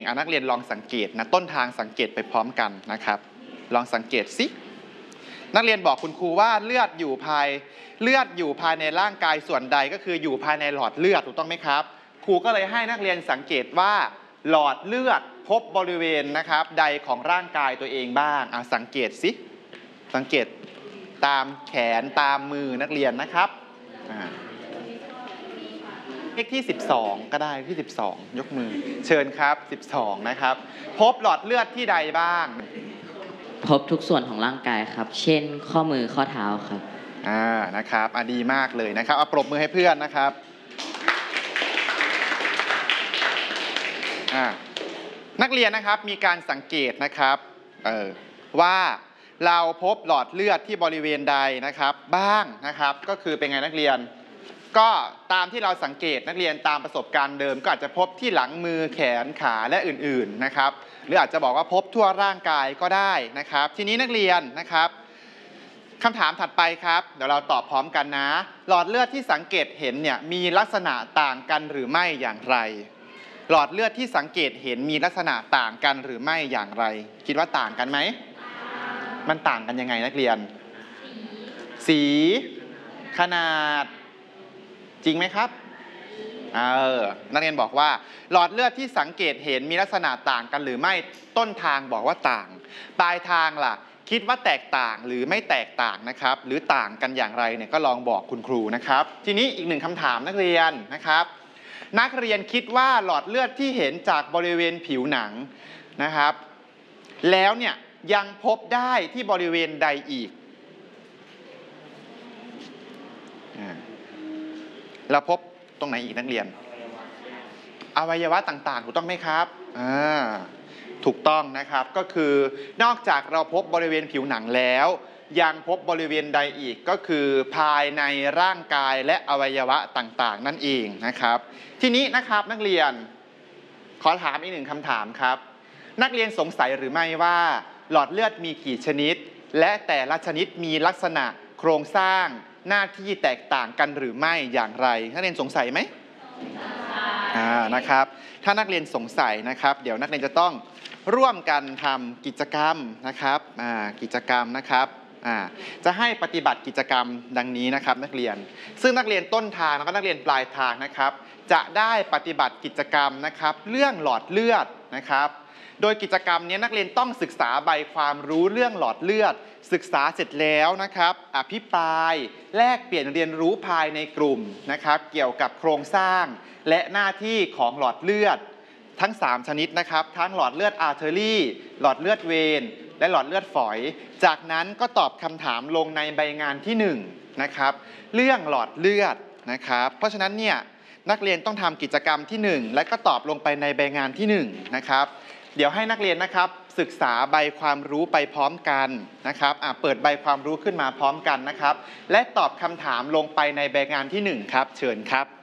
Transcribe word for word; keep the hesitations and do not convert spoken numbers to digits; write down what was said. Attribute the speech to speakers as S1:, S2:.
S1: อ่านักเรียนลองสังเกตนะต้นทางสังเกตไปพร้อมกันนะครับลองสังเกตสินักเรียนบอกคุณครูว่าเลือดอยู่ภายเลือดอยู่ภายในร่างกายส่วนใดก็คืออยู่ภายในหลอดเลือดถูกต้องไหมครับครูก็เลยให้นักเรียนสังเกตว่าหลอดเลือดพบบริเวณนะครับใดของร่างกายตัวเองบ้างเอาสังเกตสิสังเกตตามแขนตามมือนักเรียนนะครับเลขที่สิบสองก็ได้ที่สิบสองยกมือเชิญครับสิบสองนะครับพบหลอดเลือดที่ใดบ้าง
S2: พบทุกส่วนของร่างกายครับเช่นข้อมือข้อเท้าครับ
S1: อ่านะครับอ่ะดีมากเลยนะครับเอาปรบมือให้เพื่อนนะครับอ่านักเรียนนะครับมีการสังเกตนะครับเออว่าเราพบหลอดเลือดที่บริเวณใดนะครับบ้างนะครับก็คือเป็นไงนักเรียนก็ตามที่เราสังเกตนักเรียนตามประสบการณ์เดิมก็อาจจะพบที่หลังมือแขนขาและอื่นๆนะครับหรืออาจจะบอกว่าพบทั่วร่างกายก็ได้นะครับทีนี้นักเรียนนะครับคำถามถัดไปครับเดี๋ยวเราตอบพร้อมกันนะหลอดเลือดที่สังเกตเห็นเนี่ยมีลักษณะต่างกันหรือไม่อย่างไรหลอดเลือดที่สังเกตเห็นมีลักษณะต่างกันหรือไม่อย่างไรคิดว่าต่างกันไหมมันต่างกันยังไงนักเรียนสีขนาดจริงไหมครับเออนักเรียนบอกว่าหลอดเลือดที่สังเกตเห็นมีลักษณะต่างกันหรือไม่ต้นทางบอกว่าต่างปลายทางล่ะคิดว่าแตกต่างหรือไม่แตกต่างนะครับหรือต่างกันอย่างไรเนี่ยก็ลองบอกคุณครูนะครับทีนี้อีกหนึ่งคำถามนักเรียนนะครับนักเรียนคิดว่าหลอดเลือดที่เห็นจากบริเวณผิวหนังนะครับแล้วเนี่ยยังพบได้ที่บริเวณใดอีกเราพบตรงไหนอีกนักเรียนอวัยวะต่างๆถูกต้องไหมครับอ่าถูกต้องนะครับก็คือนอกจากเราพบบริเวณผิวหนังแล้วยังพบบริเวณใดอีกก็คือภายในร่างกายและอวัยวะต่างๆนั่นเองนะครับทีนี้นะครับนักเรียนขอถามอีกหนึ่งคำถามครับนักเรียนสงสัยหรือไม่ว่าหลอดเลือดมีกี่ชนิดและแต่ละชนิดมีลักษณะโครงสร้างหน้าที่แตกต่างกันหรือไม่อย่างไรนักเรียนสงสัยไหมอ่านะครับถ้านักเรียนสงสัยนะครับเดี๋ยวนักเรียนจะต้องร่วมกันทำกิจกรรมนะครับอ่ากิจกรรมนะครับอ่าจะให้ปฏิบัติกิจกรรมดังนี้นะครับนักเรียนซึ่งนักเรียนต้นทางแล้วก็นักเรียนปลายทางนะครับจะได้ปฏิบัติกิจกรรมนะครับเรื่องหลอดเลือดนะครับโดยกิจกรรมนี้นักเรียนต้องศึกษาใบความรู้เรื่องหลอดเลือดศึกษาเสร็จแล้วนะครับอภิปรายแลกเปลี่ยนเรียนรู้ภายในกลุ่มนะครับเกี่ยวกับโครงสร้างและหน้าที่ของหลอดเลือดทั้งสามชนิดนะครับทั้งหลอดเลือดอาร์เทอรี่หลอดเลือดเวนและหลอดเลือดฝอยจากนั้นก็ตอบคำถามลงในใบงานที่หนึ่งนะครับเรื่องหลอดเลือดนะครับเพราะฉะนั้นเนี่ยนักเรียนต้องทำกิจกรรมที่หนึ่งและก็ตอบลงไปในใบงานที่หนึ่งนะครับเดี๋ยวให้นักเรียนนะครับศึกษาใบความรู้ไปพร้อมกันนะครับเปิดใบความรู้ขึ้นมาพร้อมกันนะครับและตอบคำถามลงไปในใบงานที่หนึ่งครับเชิญครับ